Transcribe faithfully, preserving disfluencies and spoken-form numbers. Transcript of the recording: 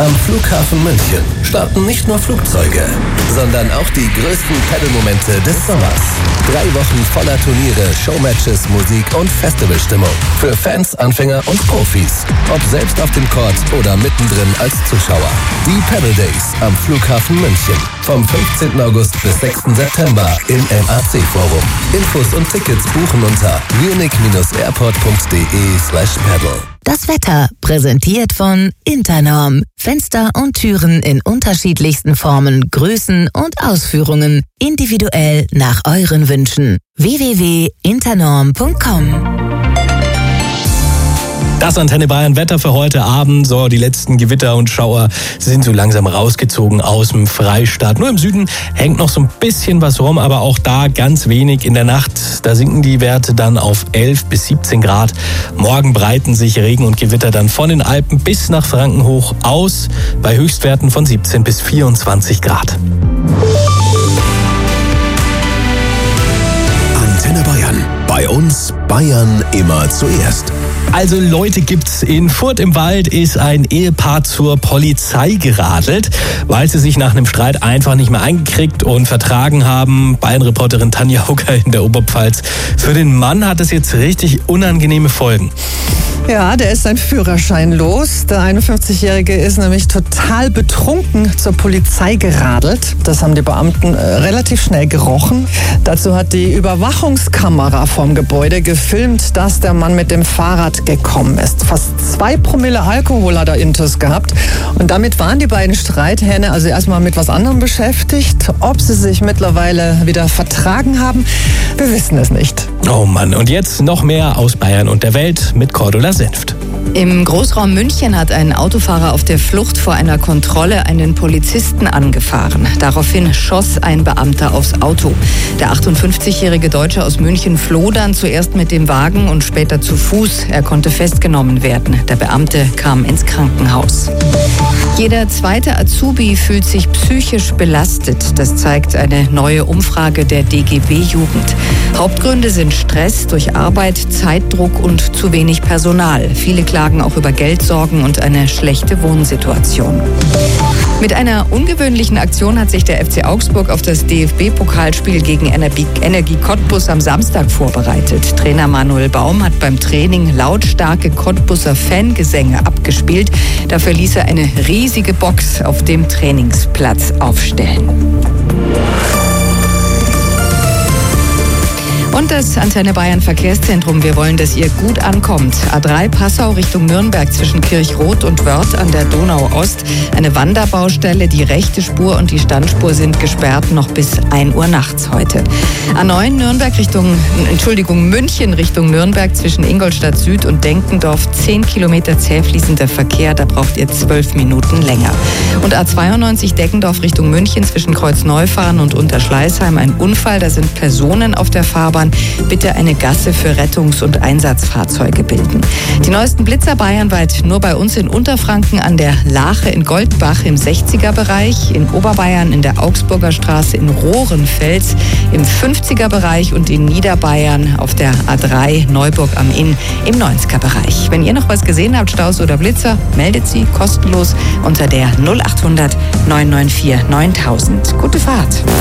Am Flughafen München starten nicht nur Flugzeuge, sondern auch die größten Pedal-Momente des Sommers. Drei Wochen voller Turniere, Showmatches, Musik und Festivalstimmung. Für Fans, Anfänger und Profis. Ob selbst auf dem Court oder mittendrin als Zuschauer. Die Pedal Days am Flughafen München. Vom fünfzehnten August bis sechsten September im M A C Forum. Infos und Tickets buchen unter munich-airport.de slash pedal. Das Wetter präsentiert von Internorm. Fenster und Türen in unterschiedlichsten Formen, Größen und Ausführungen. Individuell nach euren Wünschen. w w w punkt internorm punkt com. Das Antenne Bayern Wetter für heute Abend. So, die letzten Gewitter und Schauer sind so langsam rausgezogen aus dem Freistaat. Nur im Süden hängt noch so ein bisschen was rum, aber auch da ganz wenig. In der Nacht, da sinken die Werte dann auf elf bis siebzehn Grad. Morgen breiten sich Regen und Gewitter dann von den Alpen bis nach Franken hoch aus, bei Höchstwerten von siebzehn bis vierundzwanzig Grad. Antenne Bayern. Bei uns Bayern immer zuerst. Also Leute gibt's. In Furth im Wald ist ein Ehepaar zur Polizei geradelt, weil sie sich nach einem Streit einfach nicht mehr eingekriegt und vertragen haben. Bayern-Reporterin Tanja Hugger in der Oberpfalz. Für den Mann hat es jetzt richtig unangenehme Folgen. Ja, der ist sein Führerschein los. Der einundfünfzigjährige ist nämlich total betrunken zur Polizei geradelt. Das haben die Beamten äh, relativ schnell gerochen. Dazu hat die Überwachungskamera vom Gebäude gefilmt, dass der Mann mit dem Fahrrad gekommen ist. Fast zwei Promille Alkohol hat er intus gehabt. Und damit waren die beiden Streithähne also erstmal mit was anderem beschäftigt. Ob sie sich mittlerweile wieder vertragen haben, wir wissen es nicht. Oh Mann, und jetzt noch mehr aus Bayern und der Welt mit Cordula Senft. Im Großraum München hat ein Autofahrer auf der Flucht vor einer Kontrolle einen Polizisten angefahren. Daraufhin schoss ein Beamter aufs Auto. Der achtundfünfzigjährige Deutsche aus München floh dann zuerst mit dem Wagen und später zu Fuß. Er konnte festgenommen werden. Der Beamte kam ins Krankenhaus. Jeder zweite Azubi fühlt sich psychisch belastet. Das zeigt eine neue Umfrage der D G B-Jugend. Hauptgründe sind Stress durch Arbeit, Zeitdruck und zu wenig Personal. Viele klagen auch über Geldsorgen und eine schlechte Wohnsituation. Mit einer ungewöhnlichen Aktion hat sich der F C Augsburg auf das D F B-Pokalspiel gegen Energie Cottbus am Samstag vorbereitet. Trainer Manuel Baum hat beim Training lautstarke Cottbuser Fangesänge abgespielt. Dafür ließ er eine riesige Box auf dem Trainingsplatz aufstellen. Und das Antenne Bayern Verkehrszentrum. Wir wollen, dass ihr gut ankommt. A drei Passau Richtung Nürnberg zwischen Kirchroth und Wörth an der Donau-Ost. Eine Wanderbaustelle, die rechte Spur und die Standspur sind gesperrt noch bis ein Uhr nachts heute. A neun Nürnberg Richtung, Entschuldigung, München Richtung Nürnberg zwischen Ingolstadt Süd und Denkendorf. Zehn Kilometer zäh fließender Verkehr, da braucht ihr zwölf Minuten länger. Und A zweiundneunzig Deckendorf Richtung München zwischen Kreuzneufahren und Unterschleißheim ein Unfall. Da sind Personen auf der Fahrbahn. Bitte eine Gasse für Rettungs- und Einsatzfahrzeuge bilden. Die neuesten Blitzer bayernweit nur bei uns in Unterfranken an der Lache in Goldbach im sechziger Bereich, in Oberbayern in der Augsburger Straße in Rohrenfels im fünfziger Bereich und in Niederbayern auf der A drei Neuburg am Inn im neunziger Bereich. Wenn ihr noch was gesehen habt, Staus oder Blitzer, meldet sie kostenlos unter der null acht hundert neun neun vier neuntausend. Gute Fahrt!